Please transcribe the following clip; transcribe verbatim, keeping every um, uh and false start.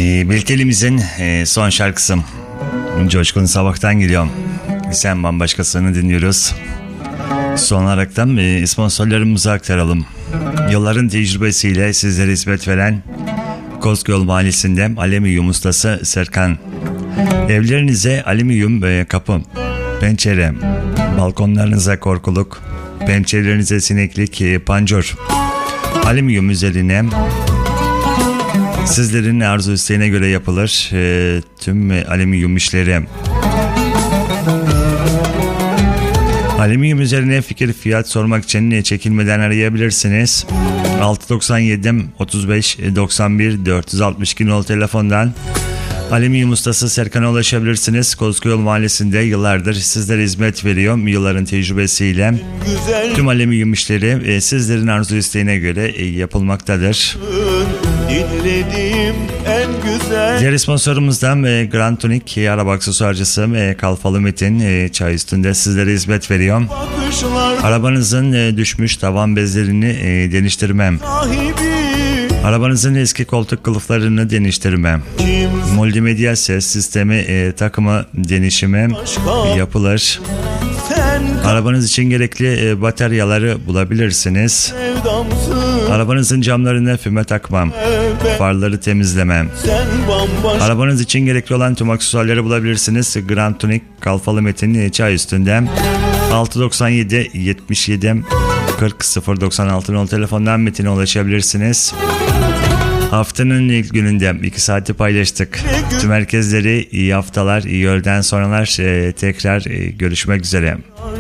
Ee, Birlikteliğimizin e, son şarkısı Coşkun Sabah'tan geliyor. Sen Bambaşkasını dinliyoruz. Son olarak da e, sponsorlarımızı aktaralım. Yılların tecrübesiyle sizlere hizmet veren Kozgöl Mahallesi'nde alüminyum ustası Serkan. Evlerinize alüminyum e, kapı, pencere, balkonlarınıza korkuluk, pencerelerinize sineklik, e, panjur, alüminyum üzerine sizlerin arzu isteğine göre yapılır e, tüm e, alüminyum işleri. Alüminyum üzerine fikir fiyat sormak için çekinmeden arayabilirsiniz. altı doksan yedi otuz beş doksan bir dört yüz altmış iki nolu telefondan alüminyum ustası Serkan'a ulaşabilirsiniz. Kozgöl Mahallesi'nde yıllardır sizlere hizmet veriyor. Yılların tecrübesiyle tüm alüminyum işleri e, sizlerin arzu isteğine göre e, yapılmaktadır. En güzel. Diğer sponsorumuzdan e, Grand Tonic araba aksesuarcısı e, Kalfalı Metin e, çay üstünde sizlere hizmet veriyor. Bakışlar. Arabanızın e, düşmüş tavan bezlerini e, değiştirmem. Arabanızın eski koltuk kılıflarını değiştirmem. Multimedya ses sistemi e, takımı denişimi e, yapılır. Arabanız için gerekli e, bataryaları bulabilirsiniz. Arabanızın camlarına füme takmam. Farları temizlemem. Arabanız için gerekli olan tüm aksesuarları bulabilirsiniz. Grand Tonic Kalfalı Metin çay üstünde altı doksan yedi yetmiş yedi kırk sıfır doksan altı nolu telefondan Metin'e ulaşabilirsiniz. Haftanın ilk gününde iki saati paylaştık. Tüm herkesleri iyi haftalar, iyi öğleden sonralar, e, tekrar e, görüşmek üzere.